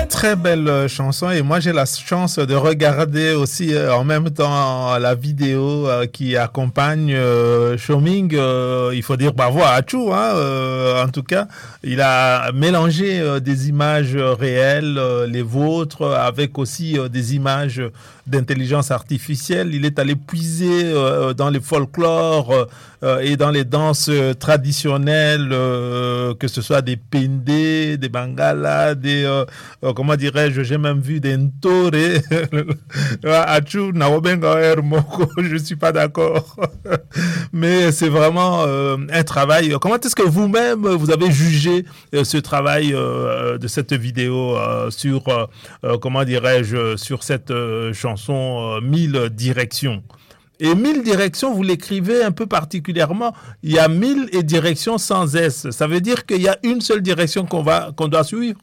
Très belle chanson et moi j'ai la chance de regarder aussi en même temps la vidéo qui accompagne Choming. Il faut dire bravo à Achou, hein, en tout cas. Il a mélangé des images réelles, les vôtres, avec aussi des images d'intelligence artificielle. Il est allé puiser dans les folklores et dans les danses traditionnelles, que ce soit des pendé, des bangalas, des comment dirais-je, j'ai même vu des ntore. Achou, naobenga moko, je suis pas d'accord. Mais c'est vraiment un travail. Comment est-ce que vous-même vous avez jugé ce travail de cette vidéo sur comment dirais-je, sur cette chanson Mille directions? Et Mille directions, vous l'écrivez un peu particulièrement. Il y a mille et directions sans S. Ça veut dire qu'il y a une seule direction qu'on doit suivre.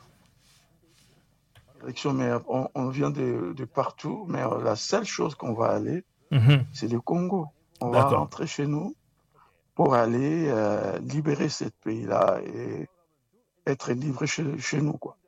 Direction, mais on vient de partout, mais la seule chose qu'on va aller, c'est le Congo. On va D'accord. rentrer chez nous pour aller libérer ce pays-là et être livré chez nous, quoi.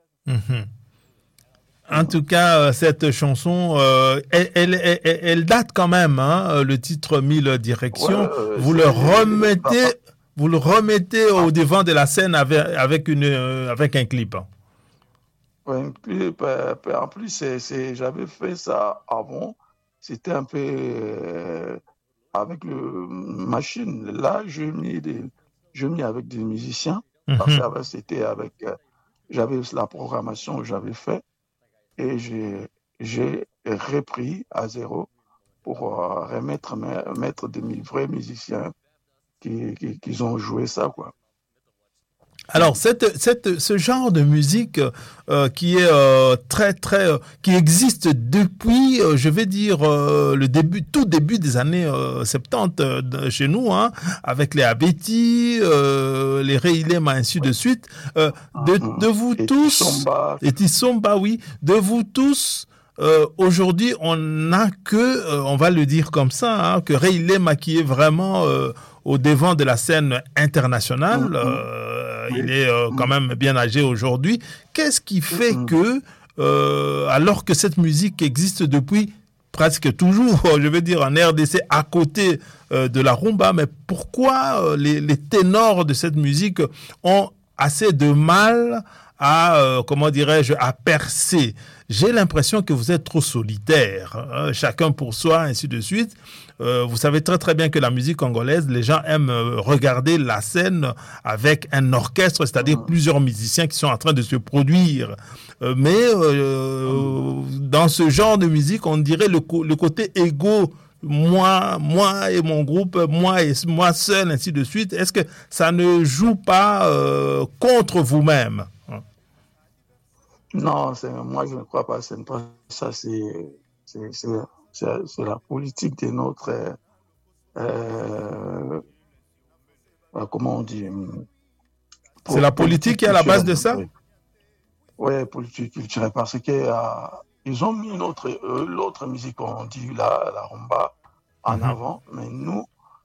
En tout cas, cette chanson, elle date quand même, hein, le titre Mille Ouais, directions. Vous le remettez au devant de la scène avec un clip. ouais, en plus, j'avais fait ça avant. C'était un peu avec le machine. Là, je mis avec des musiciens parce que c'était avec, j'avais la programmation que j'avais fait et j'ai repris à zéro pour mettre des vrais musiciens qui ont joué ça, quoi. Alors, ce genre de musique qui est qui existe depuis, je vais dire, tout début des années 70 chez nous, hein, avec les Abeti, les Reilema, ainsi de suite, de vous Et tous, Tissomba, et Tissomba, oui, de vous tous, aujourd'hui, on n'a que, on va le dire comme ça, hein, que Reilema qui est vraiment au devant de la scène internationale. Il est quand même bien âgé aujourd'hui. Qu'est-ce qui fait que, alors que cette musique existe depuis presque toujours, je veux dire en RDC, à côté de la rumba, mais pourquoi les ténors de cette musique ont assez de mal à, comment dirais-je, à percer? J'ai l'impression que vous êtes trop solitaire, hein, chacun pour soi, ainsi de suite. Vous savez très très bien que la musique congolaise, les gens aiment regarder la scène avec un orchestre, c'est-à-dire plusieurs musiciens qui sont en train de se produire. Mais dans ce genre de musique, on dirait le côté égo, moi et mon groupe, moi et moi seul, ainsi de suite. Est-ce que ça ne joue pas contre vous-même? non, moi je ne crois pas. C'est pas ça. C'est, c'est, c'est la politique de notre, euh, comment on dit, C'est la politique politique qui est à la base culturelle. de ça? Oui, politique culturelle, parce que ils ont mis l'autre musique qu'on dit la rumba en avant, mais nous,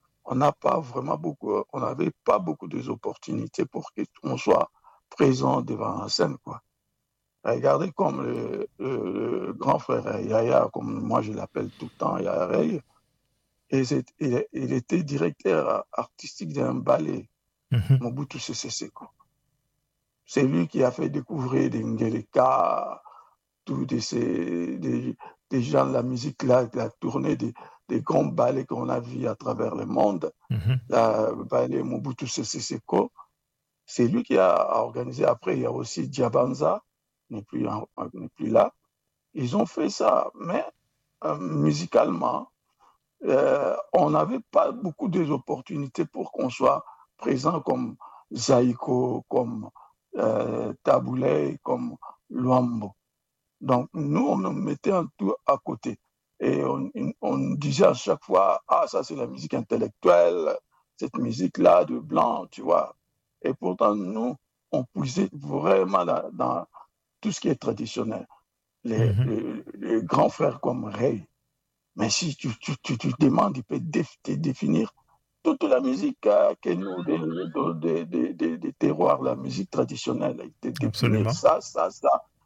on n'avait pas beaucoup d'opportunités pour qu'on soit présent devant la scène, quoi. Regardez comme le grand frère Yaya, comme moi je l'appelle tout le temps, Yaya Rey, et il était directeur artistique d'un ballet, Mobutu Sese Seko. C'est lui qui a fait découvrir des Ngeleka, tous des gens de la musique là, qui a tourné des grands ballets qu'on a vus à travers le monde. Le ballet Mobutu Sese Seko, c'est lui qui a organisé. Après, il y a aussi Diabanza, n'est plus là. Ils ont fait ça, mais musicalement, on n'avait pas beaucoup d'opportunités pour qu'on soit présent comme Zaïko, comme Taboulé, comme Luambo. Donc, nous, on nous mettait un tout à côté. Et on disait à chaque fois, ah, ça c'est la musique intellectuelle, cette musique-là de blanc, tu vois. Et pourtant, nous, on puisait vraiment dans tout ce qui est traditionnel. Les grands frères comme Ray. Mais si tu demandes, il peut te définir toute la musique que nous, des terroirs, la musique traditionnelle, il peut définir Absolument. ça, ça, ça.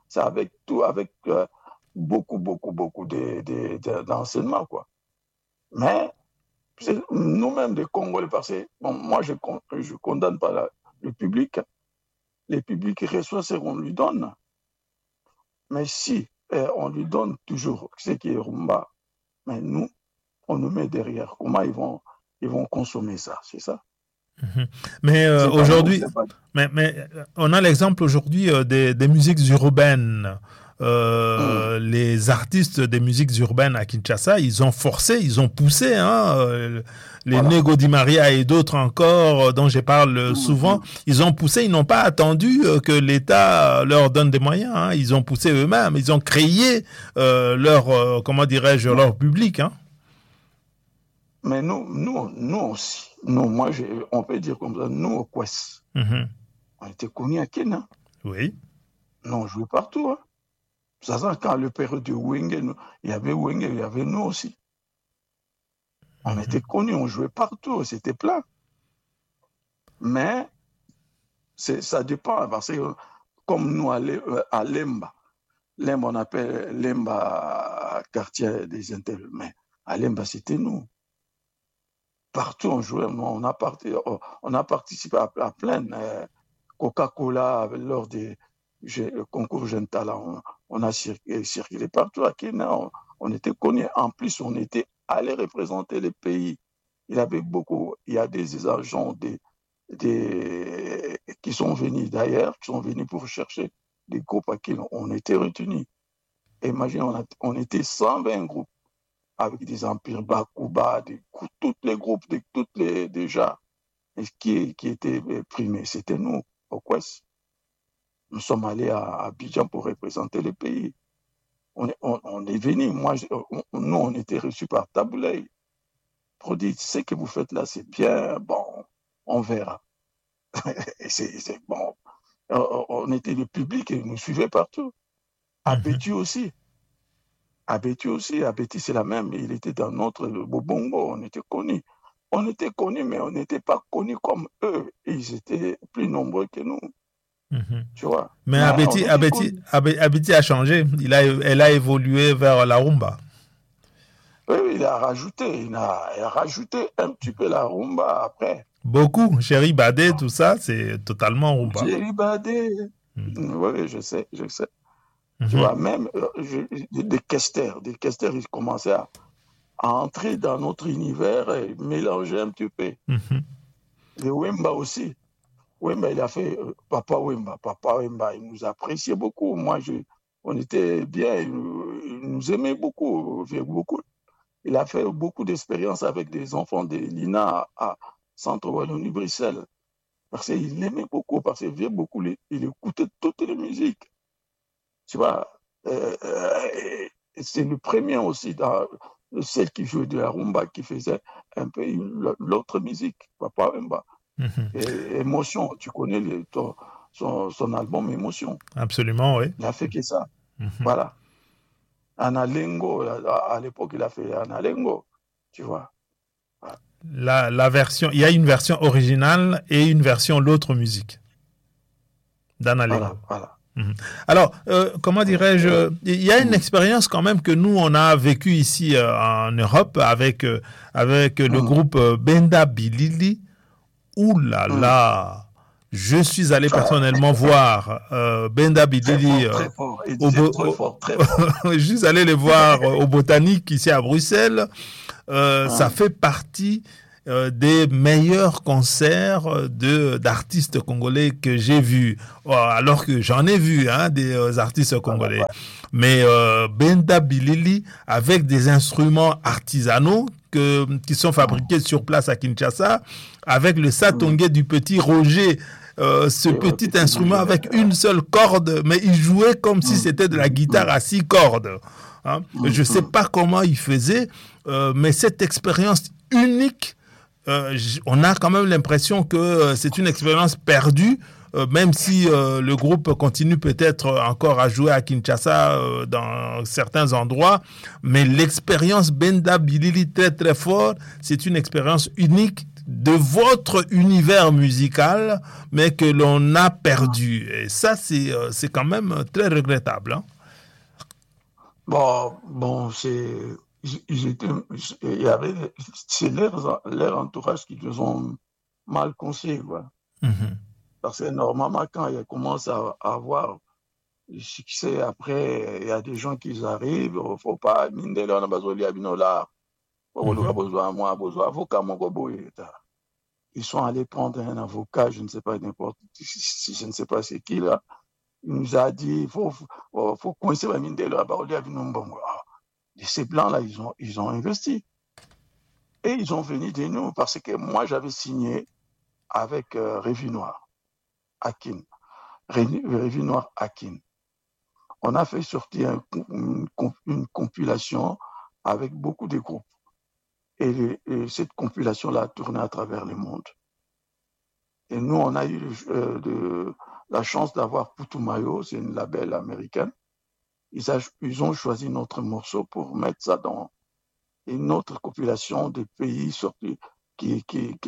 c'est avec tout, avec beaucoup d'enseignements, quoi. Mais nous-mêmes, les Congolais, parce que bon, moi, je condamne pas le public. Le public reçoit ce qu'on lui donne. Mais si on lui donne toujours ce qui est rumba, mais nous, on nous met derrière. Comment ils vont consommer ça, c'est ça. Mais aujourd'hui, mais on a l'exemple aujourd'hui des musiques urbaines. Les artistes des musiques urbaines à Kinshasa, ils ont forcé, ils ont poussé, les Nego Di Maria et d'autres encore dont je parle souvent, ils ont poussé, ils n'ont pas attendu que l'État leur donne des moyens, hein. Ils ont poussé eux-mêmes, ils ont créé leur, comment dirais-je, leur public. Hein. Mais nous aussi, on peut dire comme ça, nous au Quest, on était connus à Kenya. Oui. Nous, on jouait partout, hein. Ça, quand le période de Wenge, il y avait Wenge, il y avait nous aussi. On était connus, on jouait partout, c'était plein. Mais ça dépend, parce que comme nous, à Lemba, on appelle Lemba quartier des Intel, mais à Lemba, c'était nous. Partout, on jouait, on a participé à plein. Coca-Cola, lors des concours Jeunes Talents, on a circulé partout à Kenya, on était connus. En plus, on était allé représenter les pays. Il y a des agents qui sont venus d'ailleurs, qui sont venus pour chercher des groupes à qui on était retenus. Imagine, on était 120 groupes avec des empires Bakuba, tous les groupes, déjà, qui étaient primés. C'était nous, au Quest. Nous sommes allés à Abidjan pour représenter le pays. On est venus, nous, on était reçus par Taboulay. Pour dire, ce que vous faites là, c'est bien, bon, on verra. Et c'est bon. On était le public et ils nous suivaient partout. Abeti aussi. Abeti, c'est la même. Il était dans notre Bobongo. On était connus. On était connus, mais on n'était pas connus comme eux. Ils étaient plus nombreux que nous. Tu vois. Mais Abeti a changé. Elle a évolué vers la rumba. Oui, il a rajouté un petit peu la rumba après. Beaucoup. Chéri Badé, tout ça, c'est totalement rumba. Chéri Badé. Oui, je sais. Tu vois, même des questeurs, ils commençaient à entrer dans notre univers et mélanger un petit peu. Les Wemba aussi. Wemba, il a fait Papa Wemba, il nous appréciait beaucoup. On était bien, il nous aimait beaucoup. Il a fait beaucoup d'expériences avec des enfants de l'INA à Centre Wallonie-Bruxelles. Parce qu'il l'aimait beaucoup, parce qu'il vient beaucoup, il écoutait toutes les musiques. Tu vois, c'est le premier aussi, celle qui jouait de la rumba, qui faisait un peu l'autre musique, Papa Wemba. Et Émotion, tu connais son album Émotion. Absolument, oui. Il a fait que ça. Voilà. Analengo, à l'époque, il a fait Analengo, tu vois. Voilà. La version, il y a une version originale et une version l'autre musique d'Analengo. Voilà. Alors, comment dirais-je, il y a une expérience quand même que nous, on a vécue ici en Europe avec le groupe Benda Bilili. Ouh là là, je suis allé personnellement voir Benda Bilili. Très fort. Je suis allé les voir au Botanique ici à Bruxelles. Ça fait partie des meilleurs concerts d'artistes congolais que j'ai vus, alors que j'en ai vu des artistes congolais. Mais Benda Bilili, avec des instruments artisanaux qui sont fabriqués sur place à Kinshasa, avec le satongé du petit Roger, ce petit instrument avec une seule corde, mais il jouait comme si c'était de la guitare à 6 cordes. Je ne sais pas comment il faisait, mais cette expérience unique, on a quand même l'impression que c'est une expérience perdue, même si le groupe continue peut-être encore à jouer à Kinshasa dans certains endroits, mais l'expérience Benda Bilili très très fort, c'est une expérience unique de votre univers musical, mais que l'on a perdu. Et ça, c'est quand même très regrettable. Hein? Bon, c'est leur entourage qui nous ont mal conseillé, quoi. Mm-hmm. Parce que normalement, quand ils commencent à avoir du succès, après, il y a des gens qui arrivent, il ne faut pas, mine de l'eau, on a besoin de l'abinola, ils sont allés prendre un avocat, je ne sais pas n'importe si je ne sais pas c'est qui là. Il nous a dit faut coincer la mine de l'eau, et ces blancs-là, ils ont investi. Et ils ont venu de nous parce que moi, j'avais signé avec Revue Noire, Akin. Revue Noire, Akin. On a fait sortir une compilation avec beaucoup de groupes. Et cette compilation-là a tourné à travers le monde. Et nous, on a eu la chance d'avoir Putumayo, c'est une label américaine. Ils ont choisi notre morceau pour mettre ça dans une autre compilation de pays sortis qui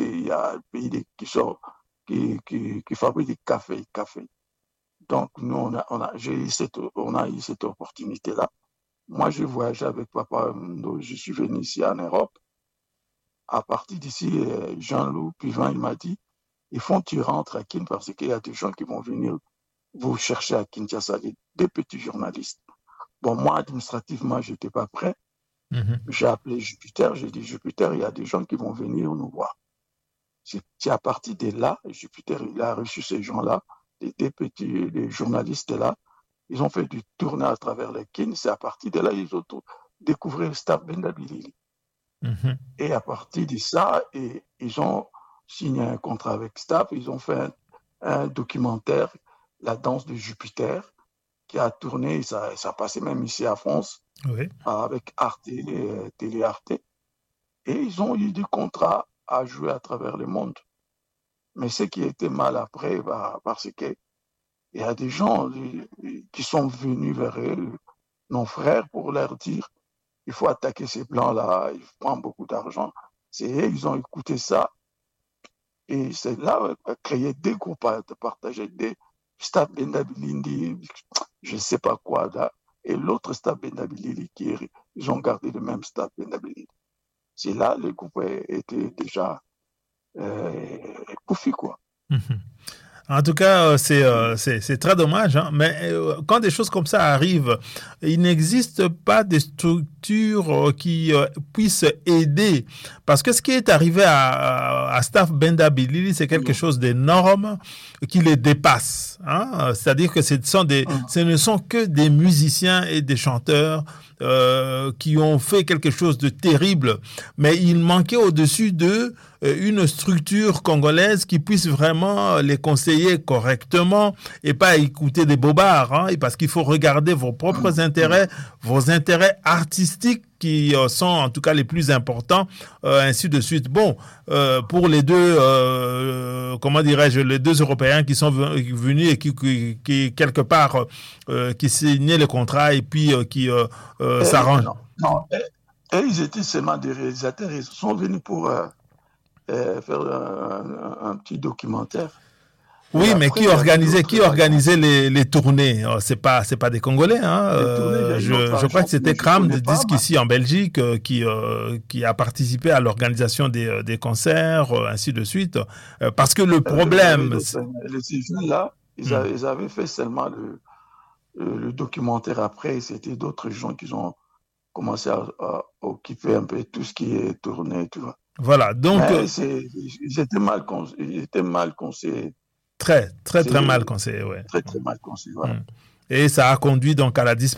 fabriquent des cafés. Donc, nous, on a eu cette opportunité-là. Moi, je voyageais avec papa, je suis venu ici en Europe. À partir d'ici, Jean-Loup Pivin, il m'a dit, il faut que tu rentres à Kin parce qu'il y a des gens qui vont venir vous chercher à Kinshasa, des petits journalistes. Bon, moi, administrativement, je n'étais pas prêt. Mm-hmm. J'ai appelé Jupiter, j'ai dit, Jupiter, il y a des gens qui vont venir nous voir. C'est à partir de là, Jupiter, il a reçu ces gens-là, les journalistes-là, ils ont fait du tournée à travers les Kin. C'est à partir de là, ils ont découvert Staff Benda Bilili. Mm-hmm. Et à partir de ça, ils ont signé un contrat avec Staff, ils ont fait un documentaire, La danse de Jupiter, qui a tourné, ça passait même ici à France, oui. Avec Arte, Télé Arte. Et ils ont eu des contrats à jouer à travers le monde. Mais ce qui était mal après, parce qu'il y a des gens qui sont venus vers eux, nos frères, pour leur dire il faut attaquer ces blancs-là, ils prennent beaucoup d'argent. Ils ont écouté ça. Et c'est là, créer des groupes, partager des Staff Benda Bilili, je ne sais pas quoi, là. Et l'autre Staff Benda Bilili, ils ont gardé le même Staff Benda Bilili. C'est là, le groupe était déjà confus, quoi. Mm-hmm. En tout cas, c'est très dommage, hein? Mais quand des choses comme ça arrivent, il n'existe pas de structure qui puisse aider. Parce que ce qui est arrivé à Staff Benda Bilili, c'est quelque chose d'énorme qui les dépasse. Hein? C'est-à-dire que ce ne sont que des musiciens et des chanteurs qui ont fait quelque chose de terrible. Mais il manquait au-dessus d'eux une structure congolaise qui puisse vraiment les conseiller correctement et pas écouter des bobards, hein, parce qu'il faut regarder vos propres intérêts, vos intérêts artistiques qui sont en tout cas les plus importants, ainsi de suite. Bon, pour les deux, les deux Européens qui sont venus et qui quelque part, qui signaient le contrat et puis qui s'arrangent. Non, ils étaient seulement des réalisateurs, ils sont venus pour faire un petit documentaire. Oui, mais qui organisait les tournées? C'est pas des Congolais, hein. Je crois que c'était Kram de Disque ici en Belgique qui a participé à l'organisation des concerts, ainsi de suite. Parce que le problème, les jeunes là, ils avaient fait seulement le documentaire. Après, c'était d'autres gens qui ont commencé à occuper un peu tout ce qui est tourné, tu vois. Voilà, donc ils étaient mal conseillés. Très mal conseillé, ouais. Très mal conseillé, voilà. Et ça a conduit donc à la disparition